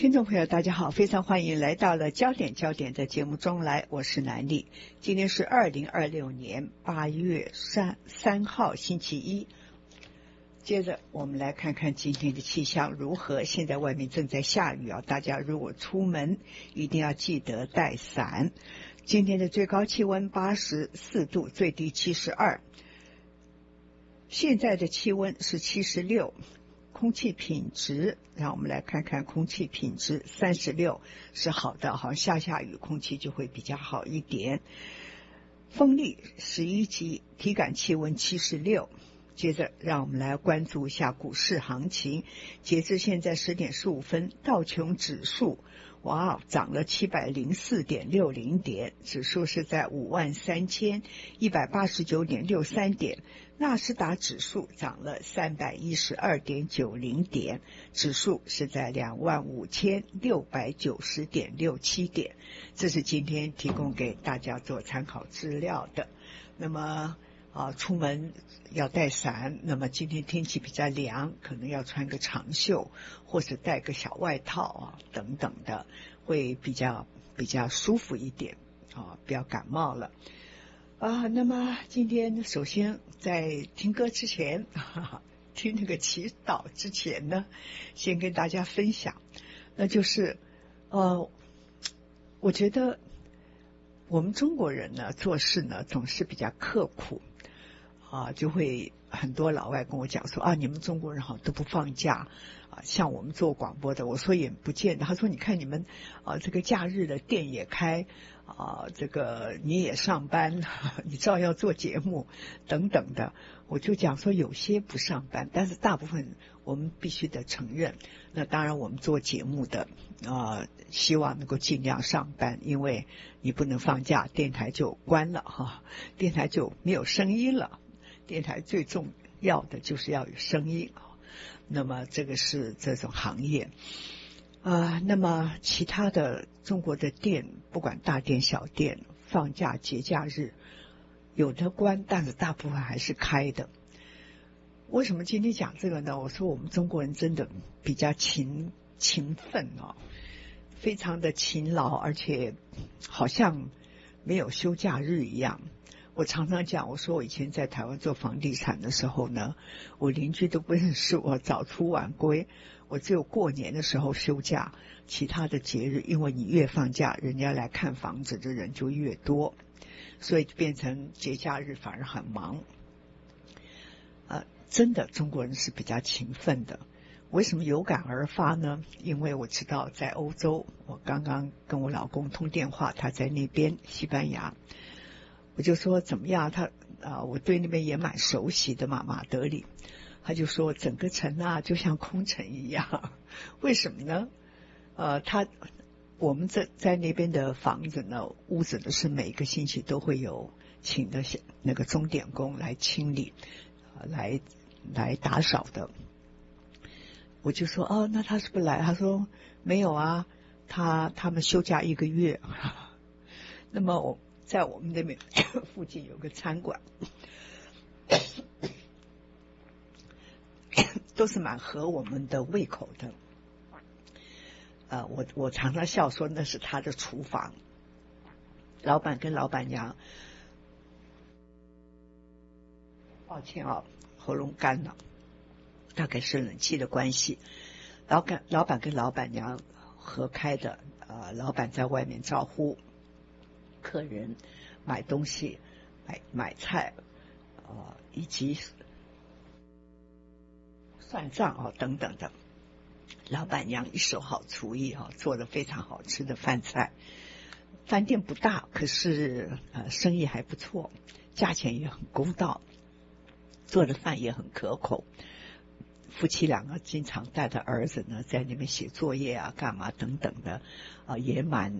听众朋友大家好，非常欢迎来到了焦点的节目中来，我是南丽。今天是2026年8月3号星期一。接着我们来看看今天的气象如何。现在外面正在下雨啊，大家如果出门一定要记得带伞。今天的最高气温84度，最低72，现在的气温是76。空气品质，让我们来看看空气品质，36是好的，好像下雨空气就会比较好一点。风力11级，体感气温76。接着让我们来关注一下股市行情。截至现在10点15分，道琼指数涨了704.60点，指数是在53189.63点。纳斯达指数涨了312.90点，指数是在25690.67点。这是今天提供给大家做参考资料的。那么出门要带伞，那么今天天气比较凉，可能要穿个长袖或者带个小外套等等的，会比较舒服一点不要感冒了。那么今天首先在听歌之前听那个祈祷之前呢，先跟大家分享，那就是我觉得我们中国人呢做事呢总是比较刻苦就会很多老外跟我讲说你们中国人都不放假像我们做广播的，我说也不见得。他说你看你们这个假日的店也开这个你也上班你照样做节目等等的。我就讲说有些不上班，但是大部分我们必须得承认，那当然我们做节目的希望能够尽量上班，因为你不能放假，电台就关了电台就没有声音了。电台最重要的就是要有声音那么这个是这种行业那么其他的中国的店，不管大店小店，放假节假日有的关，但是大部分还是开的。为什么今天讲这个呢？我说我们中国人真的比较勤奋非常的勤劳，而且好像没有休假日一样。我常常讲，我说我以前在台湾做房地产的时候呢，我邻居都不认识我，早出晚归，我只有过年的时候休假，其他的节日因为你越放假，人家来看房子的人就越多，所以变成节假日反而很忙真的中国人是比较勤奋的。为什么有感而发呢？因为我知道在欧洲，我刚刚跟我老公通电话，他在那边西班牙，我就说怎么样，我对那边也蛮熟悉的嘛，马德里。他就说整个城就像空城一样。为什么呢？我们在那边的房子呢，屋子呢是每个星期都会有请的那个钟点工来清理来打扫的。我就说那他是不是来？他说没有啊，他们休假1个月。那么在我们那边附近有个餐馆都是蛮合我们的胃口的我常常笑说那是他的厨房。老板跟老板娘，抱歉喉咙干了，大概是冷气的关系。老板跟老板娘合开的老板在外面招呼客人买东西，买菜以及算账等等的。老板娘一手好厨艺做得非常好吃的饭菜。饭店不大，可是生意还不错，价钱也很公道，做的饭也很可口。夫妻两个经常带着儿子呢在那边写作业干嘛等等的也蛮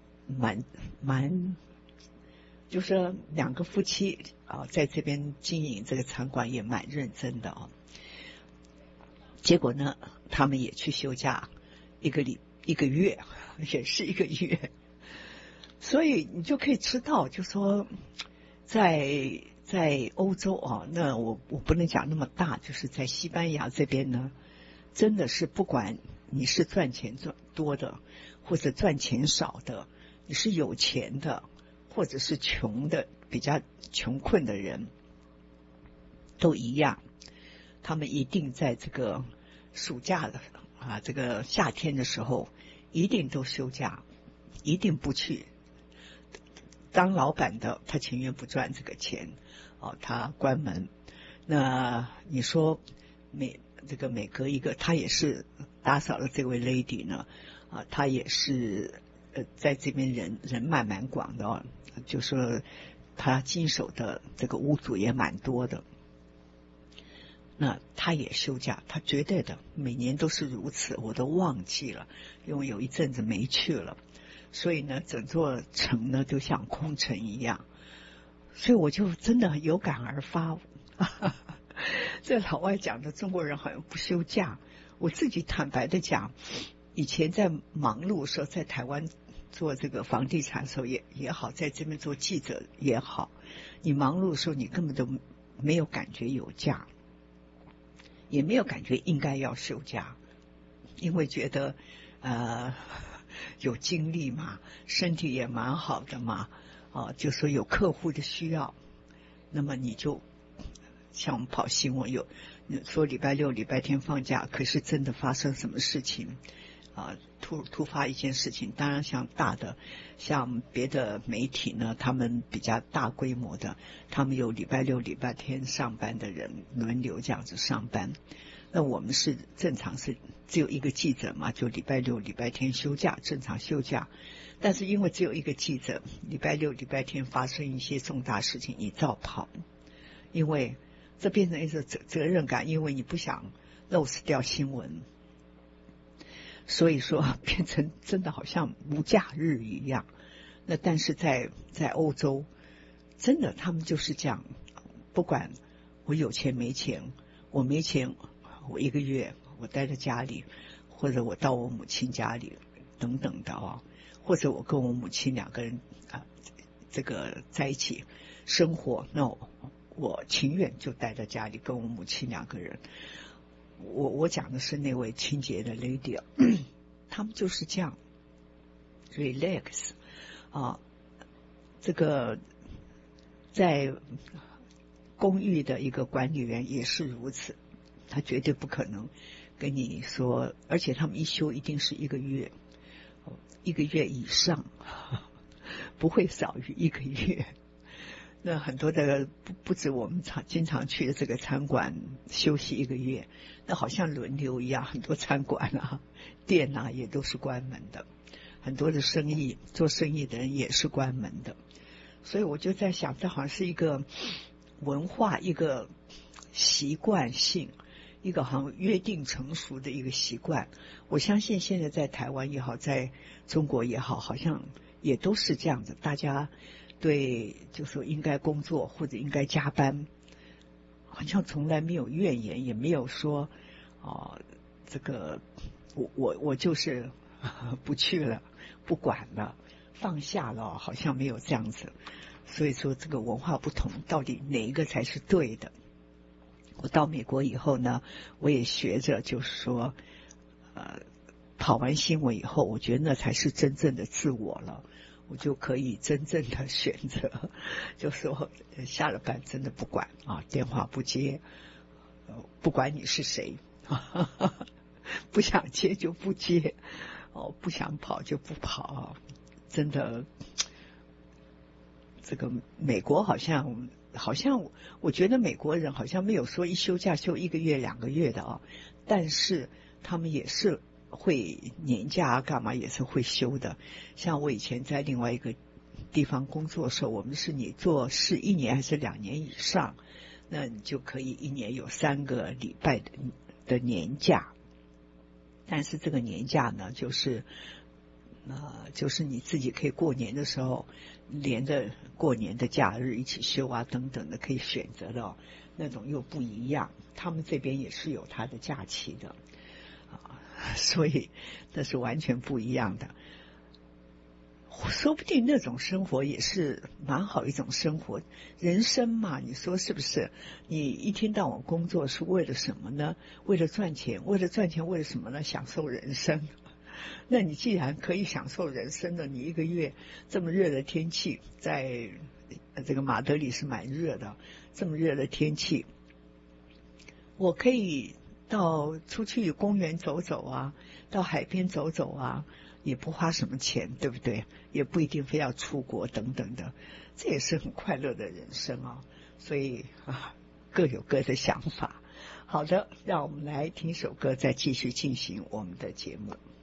就是两个夫妻在这边经营这个餐馆也蛮认真的结果呢他们也去休假一个月，也是1个月。所以你就可以知道，就说在欧洲那我不能讲那么大，就是在西班牙这边呢，真的是不管你是赚钱赚多的，或者赚钱少的，你是有钱的，或者是穷的，比较穷困的人，都一样，他们一定在这个暑假的这个夏天的时候，一定都休假，一定不去。当老板的他情愿不赚这个钱，他关门。那你说每隔一个，他也是打扫的这位 lady 呢，他也是在这边人脉蛮广的就说他经手的这个屋主也蛮多的。那他也休假，他绝对的每年都是如此，我都忘记了，因为有一阵子没去了。所以呢，整座城呢就像空城一样，所以我就真的有感而发。这老外讲的中国人好像不休假，我自己坦白的讲，以前在忙碌的时候，在台湾做这个房地产的时候也好，在这边做记者也好，你忙碌的时候你根本都没有感觉有假，也没有感觉应该要休假，因为觉得有精力嘛，身体也蛮好的嘛，就说有客户的需要，那么你就像我们跑新闻说礼拜六礼拜天放假，可是真的发生什么事情突发一件事情，当然像大的像别的媒体呢，他们比较大规模的，他们有礼拜六礼拜天上班的人轮流这样子上班。那我们是正常是只有一个记者嘛，就礼拜六礼拜天休假，正常休假。但是因为只有一个记者，礼拜六礼拜天发生一些重大事情你照跑，因为这变成一个责任感，因为你不想漏失掉新闻，所以说变成真的好像无假日一样。那但是在欧洲真的他们就是这样，不管我有钱没钱，我没钱我一个月我待在家里，或者我到我母亲家里等等的或者我跟我母亲两个人这个在一起生活，那我情愿就待在家里跟我母亲两个人。我讲的是那位清洁的 lady 他们就是这样 relax 这个在公寓的一个管理员也是如此，他绝对不可能跟你说，而且他们一休一定是一个月以上，不会少于一个月。那很多的不止我们经常去的这个餐馆休息一个月，那好像轮流一样，很多餐馆店也都是关门的，很多的做生意的人也是关门的。所以我就在想，这好像是一个文化，一个习惯性，一个好像约定成熟的一个习惯。我相信现在在台湾也好，在中国也好，好像也都是这样子，大家对就说应该工作或者应该加班，好像从来没有怨言，也没有说这个我就是不去了，不管了，放下了，好像没有这样子。所以说这个文化不同，到底哪一个才是对的？我到美国以后呢，我也学着就是说跑完新闻以后，我觉得那才是真正的自我了，我就可以真正的选择，就说下了班真的不管电话不接，不管你是谁不想接就不接不想跑就不跑真的这个美国好像我觉得美国人好像没有说一休假休1个月2个月的但是他们也是会年假干嘛也是会休的。像我以前在另外一个地方工作的时候，我们是你做事1年还是2年以上，那你就可以1年有3个礼拜的年假。但是这个年假呢，就是你自己可以过年的时候连着过年的假日一起休等等的，可以选择的那种又不一样。他们这边也是有他的假期的所以那是完全不一样的。 说不定那种生活也是蛮好一种生活。人生嘛，你说是不是？你一天到晚工作是为了什么呢？为了赚钱，为了赚钱，为了什么呢？享受人生。那你既然可以享受人生了，你一个月这么热的天气，在这个马德里是蛮热的，这么热的天气，我可以出去公园走走啊，到海边走走啊，也不花什么钱，对不对？也不一定非要出国等等的，这也是很快乐的人生啊。所以各有各的想法。好的，让我们来听首歌，再继续进行我们的节目。